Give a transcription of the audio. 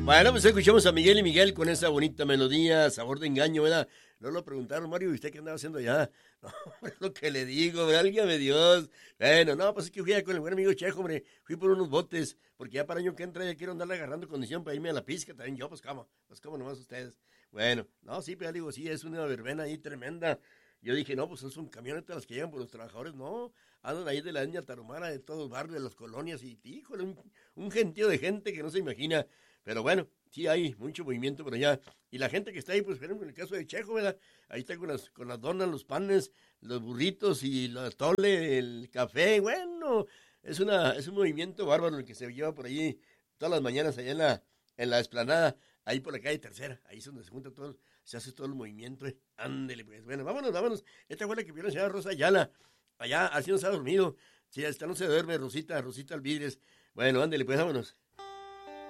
Bueno, pues escuchamos a Miguel y Miguel con esa bonita melodía, sabor de engaño, ¿verdad? No lo preguntaron, Mario, ¿y usted qué andaba haciendo allá? No, es lo que le digo, válgame Dios. Bueno, no, pues es que fui allá con el buen amigo Chejo, hombre, fui por unos botes, porque ya para el año que entra ya quiero andarle agarrando condición para irme a la pizca, también yo, pues cómo nomás ustedes. Bueno, no, sí, pero ya digo, sí, es una verbena ahí tremenda. Yo dije, no, pues son camionetas las que llegan por los trabajadores, no, andan ahí de la Ña Tarumara, de todos los barrios, de las colonias, y híjole, un gentío de gente que no se imagina. Pero bueno, sí hay mucho movimiento por allá. Y la gente que está ahí, pues, por ejemplo, en el caso de Chejo, ¿verdad? Ahí está con las donas, los panes, los burritos y la tole, el café. Bueno, es un movimiento bárbaro el que se lleva por allí todas las mañanas allá en la explanada, ahí por la calle Tercera. Ahí es donde se junta todo, se hace todo el movimiento. Ándele, pues. Bueno, vámonos. Esta fue la que vio la señora Rosa Ayala. Allá, así no se ha dormido. Sí, hasta no se duerme, Rosita Alvidres. Bueno, ándele, pues, vámonos.